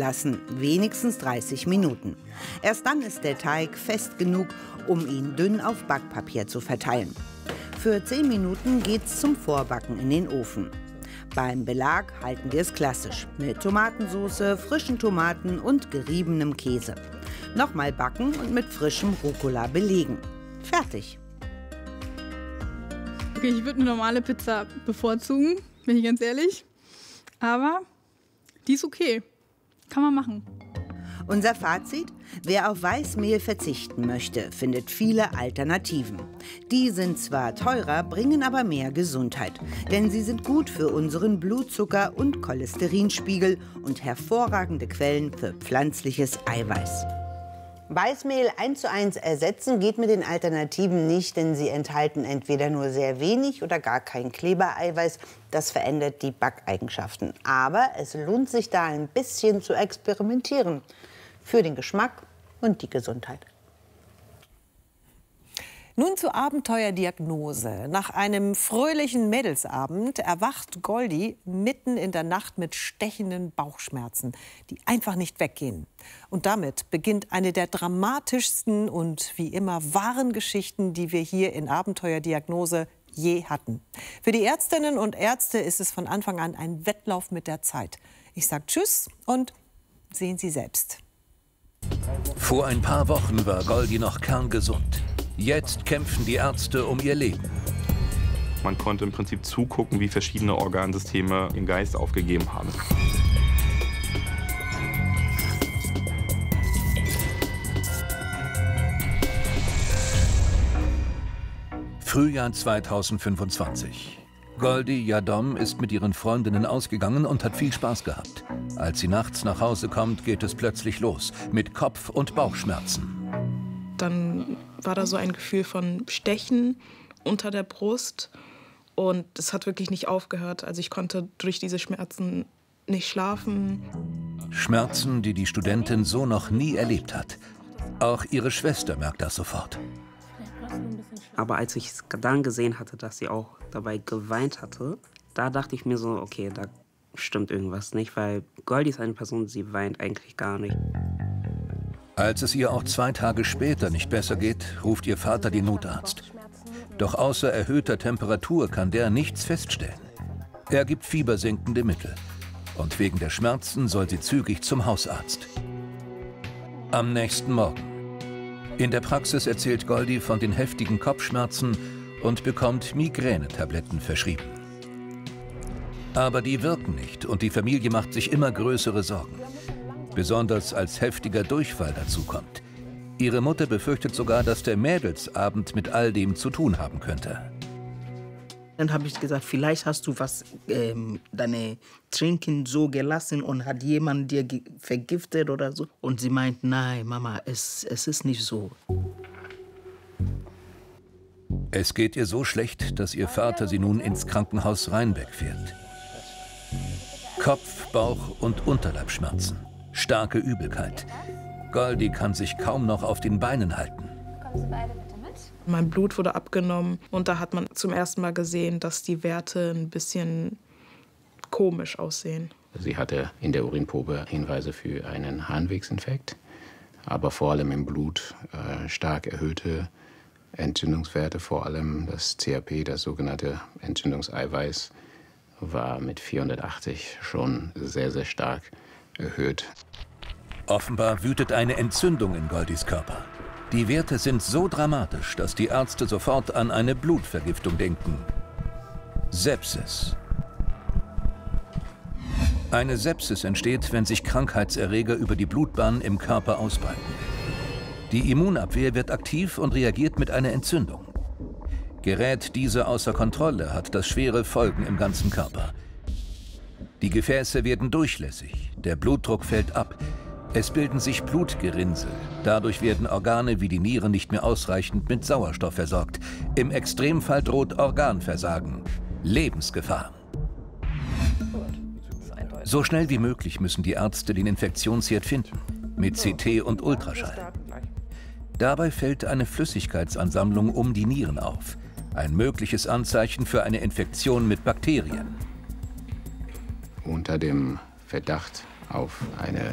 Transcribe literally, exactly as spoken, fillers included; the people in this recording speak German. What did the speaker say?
lassen, wenigstens dreißig Minuten. Erst dann ist der Teig fest genug, um ihn dünn auf Backpapier zu verteilen. Für zehn Minuten geht's zum Vorbacken in den Ofen. Beim Belag halten wir es klassisch, mit Tomatensauce, frischen Tomaten und geriebenem Käse. Nochmal backen und mit frischem Rucola belegen. Fertig. Okay, ich würde eine normale Pizza bevorzugen, bin ich ganz ehrlich. Aber die ist okay. Kann man machen. Unser Fazit: Wer auf Weißmehl verzichten möchte, findet viele Alternativen. Die sind zwar teurer, bringen aber mehr Gesundheit. Denn sie sind gut für unseren Blutzucker- und Cholesterinspiegel und hervorragende Quellen für pflanzliches Eiweiß. Weißmehl eins zu eins ersetzen geht mit den Alternativen nicht, denn sie enthalten entweder nur sehr wenig oder gar kein Klebereiweiß. Das verändert die Backeigenschaften. Aber es lohnt sich da ein bisschen zu experimentieren. Für den Geschmack und die Gesundheit. Nun zur Abenteuerdiagnose. Nach einem fröhlichen Mädelsabend erwacht Goldi mitten in der Nacht mit stechenden Bauchschmerzen, die einfach nicht weggehen. Und damit beginnt eine der dramatischsten und wie immer wahren Geschichten, die wir hier in Abenteuerdiagnose je hatten. Für die Ärztinnen und Ärzte ist es von Anfang an ein Wettlauf mit der Zeit. Ich sage Tschüss und sehen Sie selbst. Vor ein paar Wochen war Goldi noch kerngesund. Jetzt kämpfen die Ärzte um ihr Leben. Man konnte im Prinzip zugucken, wie verschiedene Organsysteme den Geist aufgegeben haben. Frühjahr zweitausendfünfundzwanzig. Goldi Yadom ist mit ihren Freundinnen ausgegangen und hat viel Spaß gehabt. Als sie nachts nach Hause kommt, geht es plötzlich los mit Kopf- und Bauchschmerzen. Dann war da so ein Gefühl von Stechen unter der Brust und es hat wirklich nicht aufgehört. Also ich konnte durch diese Schmerzen nicht schlafen. Schmerzen, die die Studentin so noch nie erlebt hat. Auch ihre Schwester merkt das sofort. Aber als ich dann gesehen hatte, dass sie auch dabei geweint hatte, da dachte ich mir so, okay, da stimmt irgendwas nicht, weil Goldi ist eine Person, sie weint eigentlich gar nicht. Als es ihr auch zwei Tage später nicht besser geht, ruft ihr Vater den Notarzt. Doch außer erhöhter Temperatur kann der nichts feststellen. Er gibt fiebersenkende Mittel. Und wegen der Schmerzen soll sie zügig zum Hausarzt. Am nächsten Morgen. In der Praxis erzählt Goldi von den heftigen Kopfschmerzen und bekommt Migränetabletten verschrieben. Aber die wirken nicht und die Familie macht sich immer größere Sorgen. Besonders als heftiger Durchfall dazu kommt. Ihre Mutter befürchtet sogar, dass der Mädelsabend mit all dem zu tun haben könnte. Dann habe ich gesagt, vielleicht hast du was, ähm, deine Trinken so gelassen und hat jemand dir vergiftet oder so. Und sie meint, nein, Mama, es, es ist nicht so. Es geht ihr so schlecht, dass ihr Vater sie nun ins Krankenhaus Rheinbeck fährt. Kopf-, Bauch- und Unterleibsschmerzen. Starke Übelkeit. Goldi kann sich kaum noch auf den Beinen halten. Kommen Sie beide bitte mit? Mein Blut wurde abgenommen und da hat man zum ersten Mal gesehen, dass die Werte ein bisschen komisch aussehen. Sie hatte in der Urinprobe Hinweise für einen Harnwegsinfekt, aber vor allem im Blut äh, stark erhöhte Entzündungswerte, vor allem das C A P, das sogenannte Entzündungseiweiß, war mit vierhundertachtzig schon sehr, sehr stark erhöht. Offenbar wütet eine Entzündung in Goldis Körper. Die Werte sind so dramatisch, dass die Ärzte sofort an eine Blutvergiftung denken. Sepsis. Eine Sepsis entsteht, wenn sich Krankheitserreger über die Blutbahn im Körper ausbreiten. Die Immunabwehr wird aktiv und reagiert mit einer Entzündung. Gerät diese außer Kontrolle, hat das schwere Folgen im ganzen Körper. Die Gefäße werden durchlässig, der Blutdruck fällt ab, es bilden sich Blutgerinnsel. Dadurch werden Organe wie die Nieren nicht mehr ausreichend mit Sauerstoff versorgt. Im Extremfall droht Organversagen. Lebensgefahr. So schnell wie möglich müssen die Ärzte den Infektionsherd finden, mit C T und Ultraschall. Dabei fällt eine Flüssigkeitsansammlung um die Nieren auf. Ein mögliches Anzeichen für eine Infektion mit Bakterien. Unter dem Verdacht auf eine